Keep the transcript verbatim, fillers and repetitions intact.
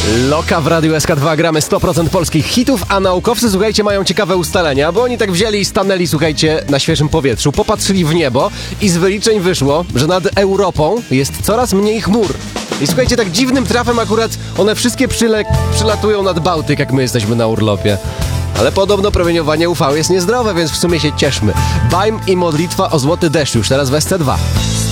Loka w Radiu S K dwa, gramy sto procent polskich hitów, a naukowcy, słuchajcie, mają ciekawe ustalenia, bo oni tak wzięli i stanęli, słuchajcie, na świeżym powietrzu, popatrzyli w niebo i z wyliczeń wyszło, że nad Europą jest coraz mniej chmur. I słuchajcie, tak dziwnym trafem akurat one wszystkie przyle- przylatują nad Bałtyk, jak my jesteśmy na urlopie. Ale podobno promieniowanie U V jest niezdrowe, więc w sumie się cieszmy. Bajm i modlitwa o złoty deszcz już teraz w S C dwa.